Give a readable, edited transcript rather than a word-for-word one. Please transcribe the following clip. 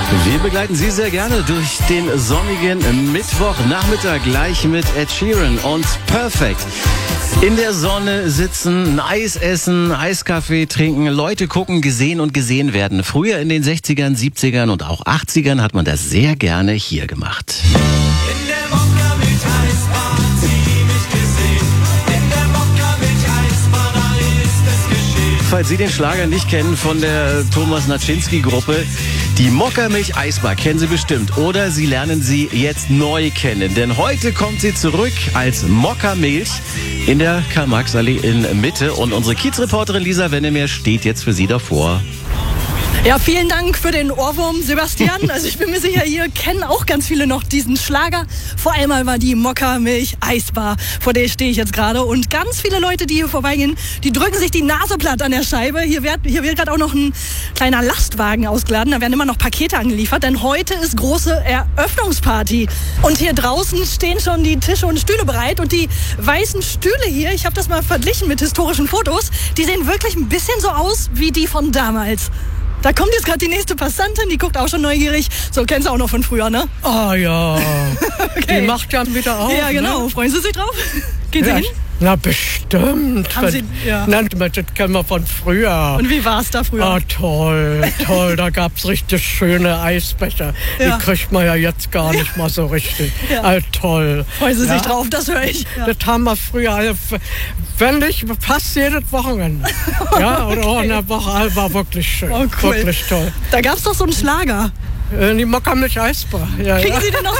Wir begleiten Sie sehr gerne durch den sonnigen Mittwochnachmittag gleich mit Ed Sheeran und Perfect. In der Sonne sitzen, ein Eis essen, Eiskaffee trinken, Leute gucken, gesehen und gesehen werden. Früher in den 60ern, 70ern und auch 80ern hat man das sehr gerne hier gemacht. In der Mokka-Milch-Eisbar ziemlich gesehen. In der Mokka-Milch-Eisbar, da ist es geschehen. Falls Sie den Schlager nicht kennen von der Thomas Naczynski-Gruppe, die Mokka-Milch-Eisbar kennen Sie bestimmt oder Sie lernen sie jetzt neu kennen. Denn heute kommt sie zurück als Mokka-Milch in der Karl-Marx-Allee in Mitte. Und unsere Kiezreporterin Lisa Wennemer steht jetzt für Sie davor. Ja, vielen Dank für den Ohrwurm, Sebastian. Also ich bin mir sicher, hier kennen auch ganz viele noch diesen Schlager. Vor allem war die Mokka-Milch-Eisbar, vor der stehe ich jetzt gerade. Und ganz viele Leute, die hier vorbeigehen, die drücken sich die Nase platt an der Scheibe. Hier wird gerade auch noch ein kleiner Lastwagen ausgeladen. Da werden immer noch Pakete angeliefert, denn heute ist große Eröffnungsparty. Und hier draußen stehen schon die Tische und Stühle bereit. Und die weißen Stühle hier, ich habe das mal verglichen mit historischen Fotos, die sehen wirklich ein bisschen so aus wie die von damals. Da kommt jetzt gerade die nächste Passantin, die guckt auch schon neugierig. So, kennst du auch noch von früher, ne? Ah ja, Okay. die macht ja wieder auf. Ja, genau. Ne? Freuen Sie sich drauf? Gehen Sie hin? Na bestimmt. Haben Sie- ja. Na, das kennen wir von früher. Und wie war es da früher? Ah, toll, toll. Da gab's richtig schöne Eisbecher. Ja. Die kriegt man ja jetzt gar nicht mal so richtig. Ja. Ah, toll. Freuen Sie sich Ja. drauf, das höre ich. Ja. Das haben wir früher, wenn nicht fast jedes Wochenende. Ja, oder auch in der Woche. War wirklich schön. Oh, cool. Wirklich toll. Da gab es doch so einen Schlager. Die Mokka-Milch-Eisbar. Ja, Kriegen ja. Sie den noch